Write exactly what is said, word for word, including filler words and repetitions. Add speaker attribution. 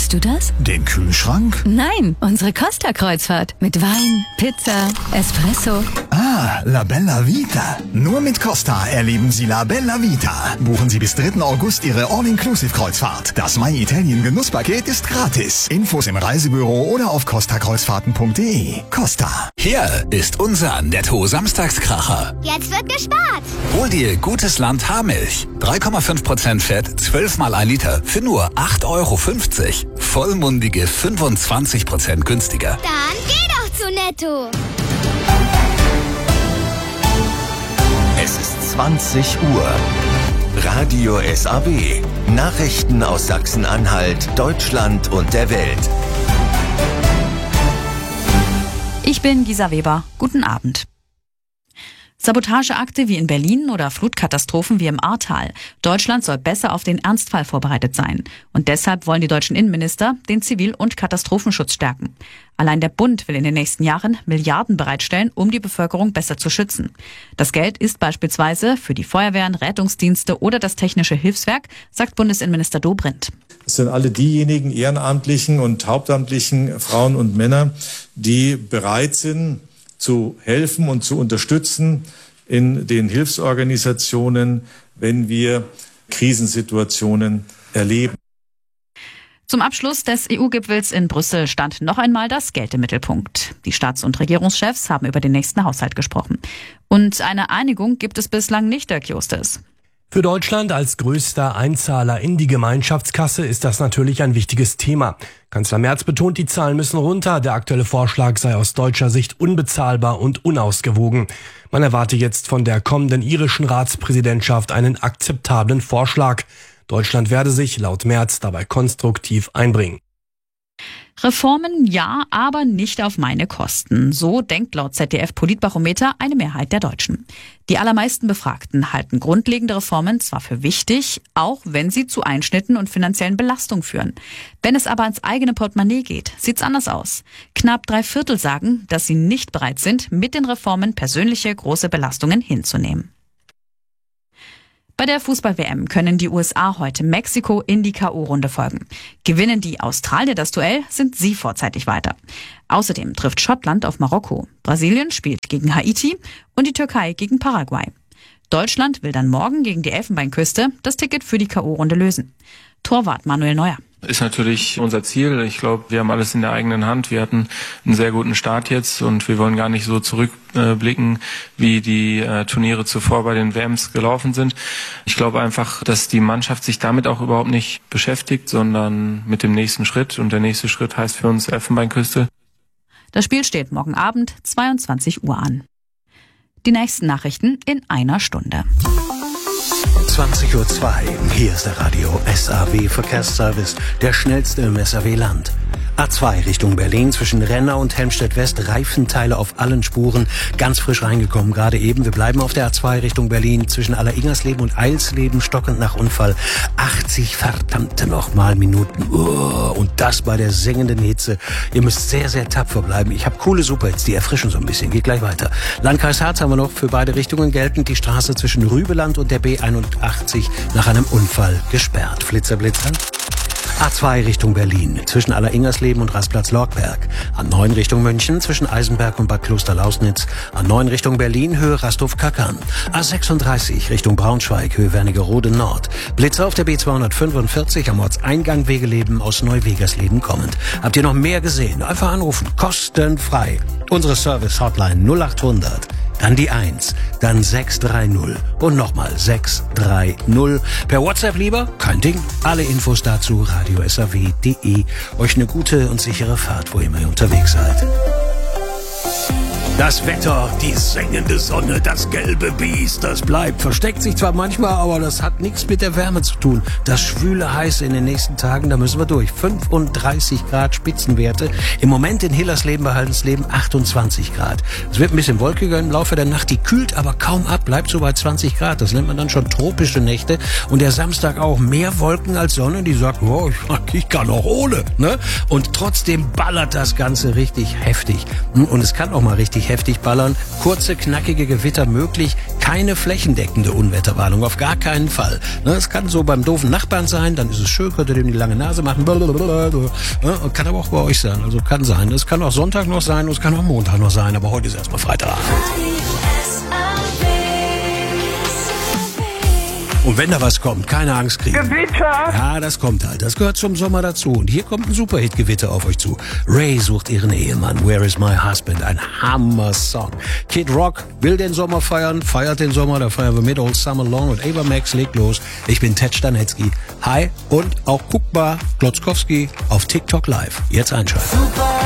Speaker 1: Meinst du das?
Speaker 2: Den Kühlschrank?
Speaker 1: Nein, unsere Costa-Kreuzfahrt. Mit Wein, Pizza, Espresso.
Speaker 2: Ah, La Bella Vita. Nur mit Costa erleben Sie La Bella Vita. Buchen Sie bis dritten August Ihre All-Inclusive-Kreuzfahrt. Das My Italien Genusspaket ist gratis. Infos im Reisebüro oder auf costa kreuzfahrten punkt de. Costa.
Speaker 3: Hier ist unser Netto-Samstagskracher.
Speaker 4: Jetzt wird gespart.
Speaker 3: Hol dir gutes Land Haarmilch. drei Komma fünf Prozent Fett, zwölf mal ein Liter für nur acht Euro fünfzig. Vollmundige fünfundzwanzig Prozent günstiger.
Speaker 4: Dann geh doch zu Netto.
Speaker 5: Es ist zwanzig Uhr. Radio S A W. Nachrichten aus Sachsen-Anhalt, Deutschland und der Welt.
Speaker 6: Ich bin Gisa Weber. Guten Abend. Sabotageakte wie in Berlin oder Flutkatastrophen wie im Ahrtal. Deutschland soll besser auf den Ernstfall vorbereitet sein. Und deshalb wollen die deutschen Innenminister den Zivil- und Katastrophenschutz stärken. Allein der Bund will in den nächsten Jahren Milliarden bereitstellen, um die Bevölkerung besser zu schützen. Das Geld ist beispielsweise für die Feuerwehren, Rettungsdienste oder das Technische Hilfswerk, sagt Bundesinnenminister Dobrindt.
Speaker 7: Es sind alle diejenigen ehrenamtlichen und hauptamtlichen Frauen und Männer, die bereit sind, zu helfen und zu unterstützen in den Hilfsorganisationen, wenn wir Krisensituationen erleben.
Speaker 6: Zum Abschluss des E U-Gipfels in Brüssel stand noch einmal das Geld im Mittelpunkt. Die Staats- und Regierungschefs haben über den nächsten Haushalt gesprochen. Und eine Einigung gibt es bislang nicht, Dirk Justes.
Speaker 8: Für Deutschland als größter Einzahler in die Gemeinschaftskasse ist das natürlich ein wichtiges Thema. Kanzler Merz betont, die Zahlen müssen runter. Der aktuelle Vorschlag sei aus deutscher Sicht unbezahlbar und unausgewogen. Man erwarte jetzt von der kommenden irischen Ratspräsidentschaft einen akzeptablen Vorschlag. Deutschland werde sich laut Merz dabei konstruktiv einbringen.
Speaker 6: Reformen ja, aber nicht auf meine Kosten. So denkt laut Z D F-Politbarometer eine Mehrheit der Deutschen. Die allermeisten Befragten halten grundlegende Reformen zwar für wichtig, auch wenn sie zu Einschnitten und finanziellen Belastungen führen. Wenn es aber ans eigene Portemonnaie geht, sieht's anders aus. Knapp drei Viertel sagen, dass sie nicht bereit sind, mit den Reformen persönliche große Belastungen hinzunehmen. Bei der Fußball-W M können die U S A heute Mexiko in die K O-Runde folgen. Gewinnen die Australier das Duell, sind sie vorzeitig weiter. Außerdem trifft Schottland auf Marokko. Brasilien spielt gegen Haiti und die Türkei gegen Paraguay. Deutschland will dann morgen gegen die Elfenbeinküste das Ticket für die K O-Runde lösen. Torwart Manuel Neuer.
Speaker 9: Ist natürlich unser Ziel. Ich glaube, wir haben alles in der eigenen Hand. Wir hatten einen sehr guten Start jetzt und wir wollen gar nicht so zurückblicken, wie die äh, Turniere zuvor bei den W Ms gelaufen sind. Ich glaube einfach, dass die Mannschaft sich damit auch überhaupt nicht beschäftigt, sondern mit dem nächsten Schritt. Und der nächste Schritt heißt für uns Elfenbeinküste.
Speaker 6: Das Spiel steht morgen Abend zweiundzwanzig Uhr an. Die nächsten Nachrichten in einer Stunde.
Speaker 10: zwanzig Uhr zwei. Hier ist der Radio S A W Verkehrsservice, der schnellste im S A W-Land. A zwei Richtung Berlin zwischen Renner und Helmstedt-West, Reifenteile auf allen Spuren, ganz frisch reingekommen gerade eben. Wir bleiben auf der A zwei Richtung Berlin zwischen Aller-Ingersleben und Eilsleben, stockend nach Unfall. achtzig verdammte nochmal Minuten. Oh, und das bei der sengenden Hitze. Ihr müsst sehr, sehr tapfer bleiben. Ich habe coole Superhits, die erfrischen so ein bisschen. Geht gleich weiter. Landkreis Harz haben wir noch für beide Richtungen geltend. Die Straße zwischen Rübeland und der B einundachtzig nach einem Unfall gesperrt. Flitzer, Blitzer. A zwei Richtung Berlin, zwischen Aller-Ingersleben und Rastplatz-Lorkberg. A neun Richtung München, zwischen Eisenberg und Bad Kloster-Lausnitz. A neun Richtung Berlin, Höhe Rasthof-Kackern. A sechsunddreißig Richtung Braunschweig, Höhe Wernigerode Nord. Blitzer auf der B zweihundertfünfundvierzig am Ortseingang Wegeleben aus Neuwegersleben kommend. Habt ihr noch mehr gesehen? Einfach anrufen, kostenfrei. Unsere Service-Hotline null achthundert. Dann die eins, dann sechs drei null und nochmal sechs drei null. Per WhatsApp lieber? Kein Ding. Alle Infos dazu radio s a w punkt de. Euch eine gute und sichere Fahrt, wo immer ihr unterwegs seid. Das Wetter, die sengende Sonne, das gelbe Biest, das bleibt. Versteckt sich zwar manchmal, aber das hat nichts mit der Wärme zu tun. Das schwüle Heiße in den nächsten Tagen, da müssen wir durch. fünfunddreißig Grad Spitzenwerte. Im Moment in Hillersleben bei Haldensleben achtundzwanzig Grad. Es wird ein bisschen wolkiger im Laufe der Nacht. Die kühlt aber kaum ab, bleibt so bei zwanzig Grad. Das nennt man dann schon tropische Nächte. Und der Samstag auch mehr Wolken als Sonne. Die sagt, oh, ich kann auch ohne. Ne? Und trotzdem ballert das Ganze richtig heftig. Und es kann auch mal richtig richtig heftig ballern. Kurze, knackige Gewitter möglich. Keine flächendeckende Unwetterwarnung, auf gar keinen Fall. Es kann so beim doofen Nachbarn sein, dann ist es schön, könnt ihr dem die lange Nase machen. Kann aber auch bei euch sein, also kann sein. Es kann auch Sonntag noch sein und es kann auch Montag noch sein, aber heute ist erstmal Freitag. Und wenn da was kommt, keine Angst kriegen.
Speaker 11: Gewitter!
Speaker 10: Ja, das kommt halt. Das gehört zum Sommer dazu. Und hier kommt ein Superhit-Gewitter auf euch zu. Ray sucht ihren Ehemann. Where is my husband? Ein Hammer-Song. Kid Rock will den Sommer feiern, feiert den Sommer. Da feiern wir mit Old Summer Long und Ava Max legt los. Ich bin Ted Stanetzky. Hi und auch guckbar Glotzkowski auf TikTok Live. Jetzt einschalten. Super.